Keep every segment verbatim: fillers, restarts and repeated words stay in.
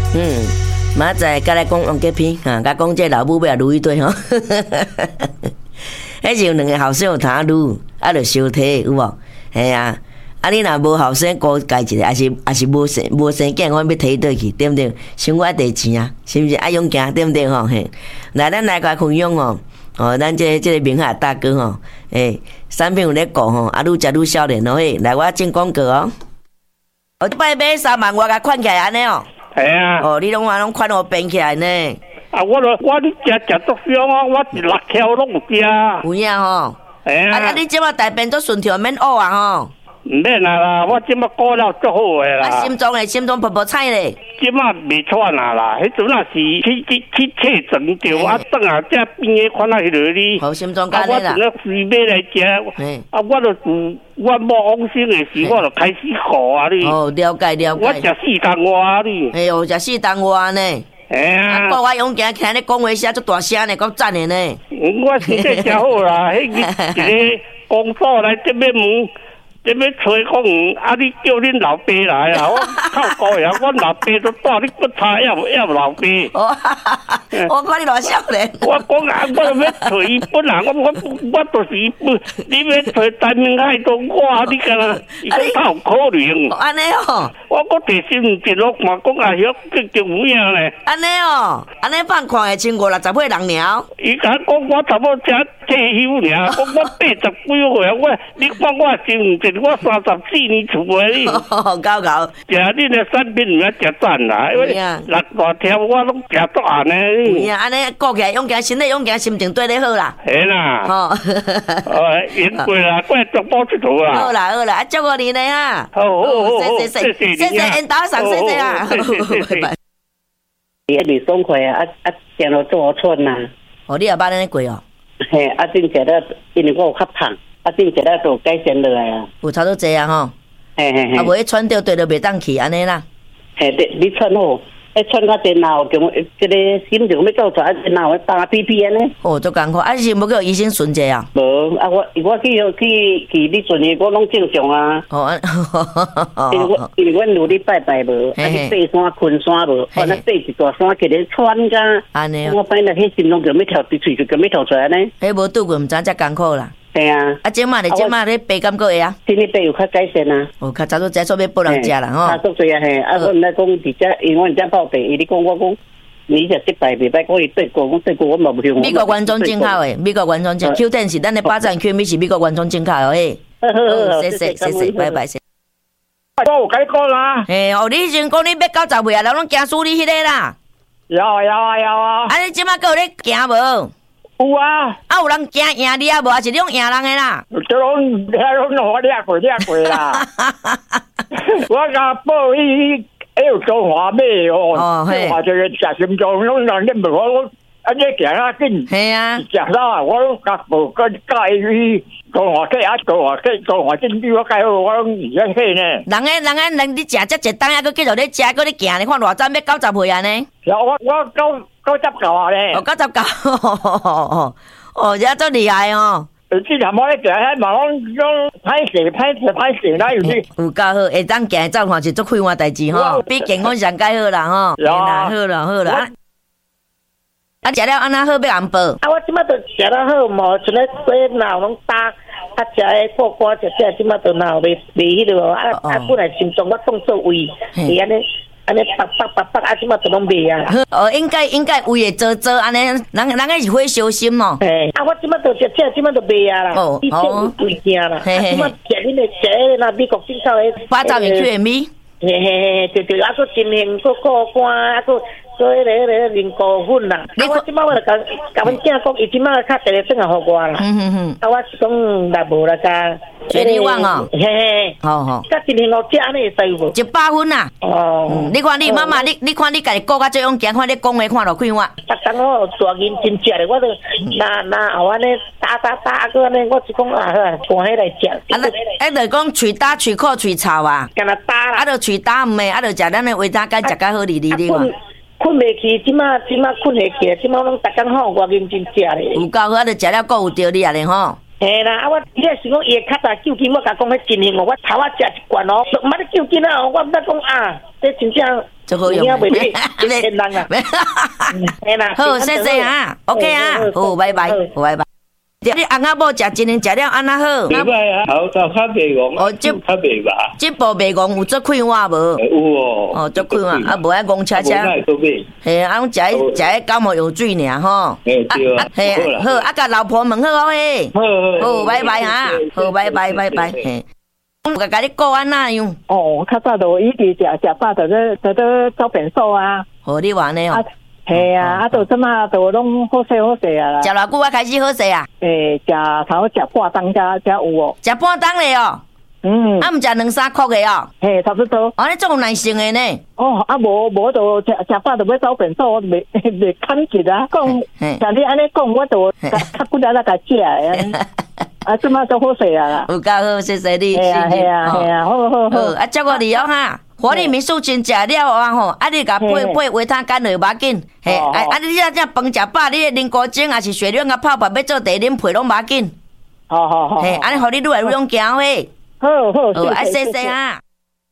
嗯，明仔再来讲王吉片，哈，甲讲这老母要撸一堆吼。迄是有两个后生有通撸，啊，着相体有无？嘿啊，啊你若无后生顾家一个，还是还是无生无生囝，我要摕倒去，对毋对？生活得钱啊，是毋是？爱用行，对毋对吼？嘿，来咱来甲分享哦。哦，咱这个、这个明海大哥吼，诶、欸，产品有咧顾吼，啊，愈食愈少年哦，嘿，来我进广告哦。我即摆买三万，我甲款起来安尼哦。 系啊。 哦，你拢话拢款我变起来呢？ 啊，我咯，我你食食足少啊，我一六条拢有食。 有影吼。 系啊。 啊，你即摆大便足顺畅，免呕啊吼。 唔免啊啦，我即摆过了足好诶啦。 啊，心脏诶，心脏噗噗菜咧。 即摆袂喘啊啦，迄阵啊是去去去切诊着，啊等啊这边诶款啊迄落哩。 好，心脏干咧啦。 啊，我阵啊随买来食，啊，我就自我冇往生诶时，我就开始好啊你。 哦，了解了解。 我食四当外你。 哎呦，食四当外呢。 哎呀！ 啊，我勇行起来咧讲话声足大声呢，够赞的呢。 我身体真好啦，迄个一个工作来这边问。这要吹讲，啊！你叫恁老爸来啊！我靠高呀！我老爸都带你不差，要要老爸。 我看你偌少年。 我讲啊，我要找伊本人，我我我就是伊本。你要找陈明海中我，你干啦？伊讲较有可能。 安尼哦。 我我第心一路看讲啊，遐叫叫有影咧。 安尼哦，安尼放看会千五六十岁人了。 伊甲讲我差不多才退休尔，讲我八十几岁，我你看我真唔真？我三十四年厝诶，你搞搞， 食恁诶产品唔要食赞啦，因为六大条我拢食足暗诶。 有影，安尼顾起来勇行，身体勇行，心情对咧好啦。 系啦，吼，哦，赢过啦，过足补一途啦。 好啦好啦，啊，祝贺你呢哈。 好好好， 谢谢谢谢谢谢，因导上谢谢啊。 拜拜。 伊袂爽快啊，啊啊，行路做好喘呐。 哦，你也捌安尼过哦。 嘿，啊，真食了，因为我有较胖。啊，真食了都改善落来啊！ 有差不多这样吼， 嘿嘿嘿， 啊，无迄喘着对着袂当去安尼啦。 嘿，对，你喘好，迄喘到电脑，就即个心情要到出来，电脑会打屁屁安尼。 哦，足艰苦，啊，是无叫医生巡者啊？ 无，啊，我我去去去你阵诶，我拢正常啊。 哦，安， 因为我因为阮有咧拜拜无，啊，去爬山、困山无，啊，那爬一大山，起来喘甲。 安尼。 我反正迄心拢就要跳，喙就咁要跳出来呢。 迄无拄过，毋知遮艰苦啦。 系啊， 啊，即马咧，即马咧白感觉会啊？ 今日白有较改善啊。 哦，较早都在做要拨人食啦吼。 啊，足侪啊嘿，啊，我毋知讲伫遮，因为阮遮报地，伊咧讲我讲，你只失败袂歹，讲伊对过，讲对过我嘛无听。 美国原装进口诶，美国原装进 Q ten 是咱的八站 Q 米是美国原装进口哦嘿。好，谢谢谢谢，拜拜谢。 我有甲你讲啦。 嘿，哦，你迄阵讲你要九十岁啊，人拢惊死你迄个啦。 有啊有啊有啊。 啊，你即马搁有咧行无？ 有啊， 啊有人惊赢你啊无？还是你用赢人诶啦？ 这拢遐拢我掠过掠过啦。我甲报伊，还有中华买哦，中华这个食心脏拢人咧问我，我啊你行啊紧， 系啊， 食啥？我拢甲报跟教伊中华计啊，中华计中华真比我介好，我拢而家起呢。 人诶人诶人，你食只一当啊，佮继续咧食，佮咧行，你看偌早要九十岁啊呢？ 我我九九十九啊咧。 哦，九十九，哦，哦，这足厉害哦。 即阵我咧行，迄嘛讲讲歹势歹势歹势啦，有啲有够好，会当行走看是足快活代志吼，比健康上介好啦吼。啦，好啦好啦。啊，食了安那好要安报？ 啊，我即马都食了好无，像咧洗脑拢打，啊食诶过瓜食食，即马都脑袂袂迄落，啊啊本来心脏我当作胃，是安尼。安尼叭叭叭叭，啊！即马都拢袂啊！ 哦，应该应该胃会做做安尼，人人个是会小心哦。 嘿，啊！我即马都食食，即马都袂啊啦。哦哦，胃惊啦。即马食恁个食那美国进口诶， 八十年 Q M V。 嘿嘿嘿，对对，啊！佫真幸佫过关，啊！佫佫迄个迄个零股份啦。啊！我即马我就甲甲阮囝讲，伊即马较第日转来互我啦。嗯嗯嗯。啊！我是讲若无啦，甲。 全力旺哦， 嘿嘿， 好好， 甲一年五只安尼会使有无？ 一百分啊！哦，你看你妈妈，你你看你家己顾甲最勇敢，看你讲话看落快活。 逐工我大认真食咧，我都那那后安尼打打打个安尼，我是讲啊，看迄来食。啊， 那啊，就讲喙打喙苦喙臭啊， 干那打啦， 啊，就喙打毋诶，啊，就食咱诶维他干食甲好哩哩哩嘛。 困袂去，即马即马困会起，即马拢逐工好我认真食咧。 有够好，啊，就食了够有道理啊咧吼。 嘿啦，啊我伊个是讲伊较早救筋，我甲讲迄真灵哦，我头仔食一罐哦，毋捌咧救筋啊，我毋知讲啊，这真正足好用。 袂袂骗人啦。嘿啦， 好，谢谢啊 ，OK 啊，好，拜拜，好，拜拜。你翁仔某食一年食了安那好？ 袂歹啊，后头较袂戆， 哦，这较袂吧。 这部袂戆有足快活无？ 有哦。 哦，足快活，啊，无爱戆车车。嘿，啊，拢食迄食迄感冒药水尔吼。 嘿，对啊。 嘿，好，啊，甲老婆问好哦嘿。 好好。 好，拜拜哈，好，拜拜拜拜。嘿，我甲甲你顾安那样？ 哦，较早就伊直食食饱，就咧就咧走便所啊。 好，你话呢哦？ 系啊，啊，到即马就拢好势好势啊啦。 食偌久啊开始好势啊？ 诶，食头食半当才才有哦。 食半当咧哦。嗯。啊，毋食两三箍的哦。 嘿，差不多。 哦，你足有耐性的呢。 哦，啊无无就食食饱就要走便所，我袂袂抗拒啊。讲，像你安尼讲，我就较骨力来甲食的。啊，即马都好势啊啦。 有够好，谢谢你。 系啊系啊系啊，好好好。 啊，照顾你哦哈。活力民宿真食了啊吼，啊你甲配配维他干落无要紧，嘿，啊啊你这这饭食饱，你啉高精也是血量啊泡泡要做茶啉配拢无要紧。 好好好， 嘿，安尼互你愈来愈勇行嘿。 好好， 好，啊谢谢啊。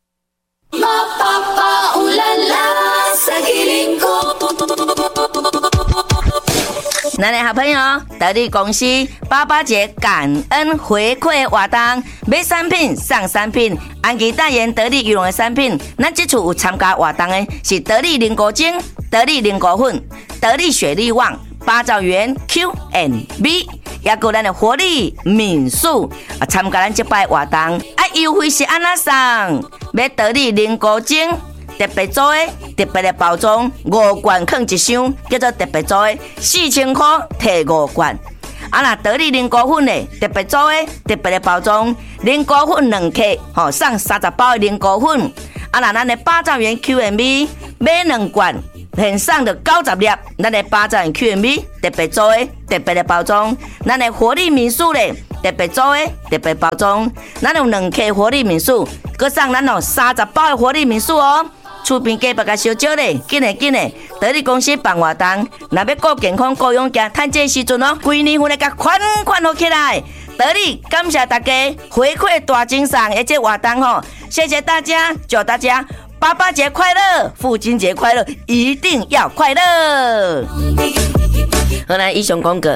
咱的好朋友，得力公司八八节感恩回馈活动，买产品送产品，安吉代言得力羽绒的产品。咱这次有参加活动的是得力菱果精、得力菱果粉、得力雪力旺、八兆元 Q and B， 也有咱的活力民宿啊，参加咱这摆活动，啊优惠是安那送？买得力菱果精。特别做的特别的包装，五罐放一箱，叫做特别做的，四千块摕五罐。啊，那得力菱果粉的特别做的特别的包装，菱果粉两克，吼送三十包的菱果粉。啊，那咱的八兆元 Q and B 买两罐，现送的九十粒，咱的八兆元 Q and B 特别做的特别的包装，咱的活力民宿咧特别做的特别包装，咱有两克活力民宿，佮送咱有三十包的活力民宿哦。厝边隔壁甲烧酒咧，紧诶紧诶！得力公司办活动，若要顾健康、顾勇健，趁这时阵哦，规年份来甲款款好起来。得力感谢大家回馈大精上的这活动吼，谢谢大家，祝大家爸爸节快乐，父亲节快乐，一定要快乐。好，来以上广告。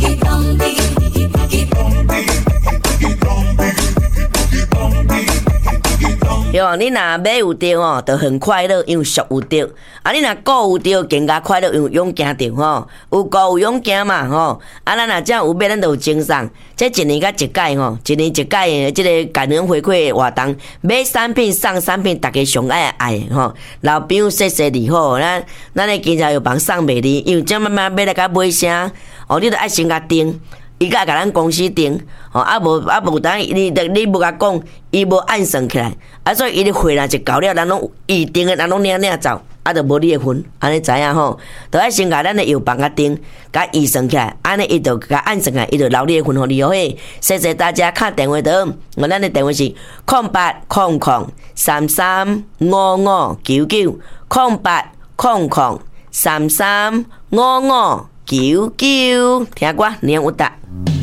对哦，你若买有着哦，就很快乐，因为俗有着；啊，你若顾有着，更加快乐，因为勇行着吼。有顾有勇行嘛吼。啊，咱若这样有买，咱就有精神。这一年甲一届吼，一年一届的这个感恩回馈活动，买产品送产品，大家上爱爱吼。老朋友谢谢你吼，咱咱的经常有帮送袂离，因为这慢慢买来甲买啥，哦，你着爱先甲订。伊甲甲咱公司订，吼啊无啊无等你你无甲讲，伊无按算起来，啊所以伊的货若是到了，咱拢预定的，咱拢领领走，啊就无你的份，安尼知影吼，着爱先甲咱的药房甲订，甲预算起来，安尼伊就甲按算起来，伊就留你的份互你哦嘿。谢谢大家敲电话的，我咱的电话是空八空空三三五五九九空八空空三三五五九九，听歌念有答。